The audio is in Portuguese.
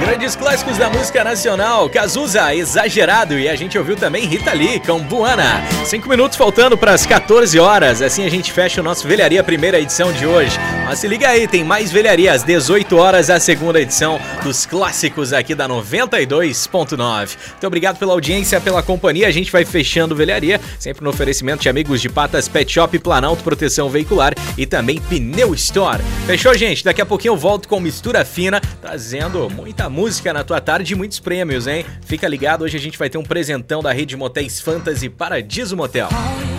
Grandes clássicos da música nacional, Cazuza, Exagerado, e a gente ouviu também Rita Lee com Buana. 5 minutos faltando para as 14 horas, assim a gente fecha o nosso Velharia primeira edição de hoje. Mas se liga aí, tem mais Velharia às 18 horas, a segunda edição dos clássicos aqui da 92.9. Muito obrigado pela audiência, pela companhia, a gente vai fechando Velharia, sempre no oferecimento de Amigos de Patas, Pet Shop, Planalto Proteção Veicular e também Pneu Store. Fechou, gente? Daqui a pouquinho eu volto com Mistura Fina, trazendo muita música na tua tarde e muitos prêmios, hein? Fica ligado, hoje a gente vai ter um presentão da Rede Motéis Fantasy Paradiso Motel.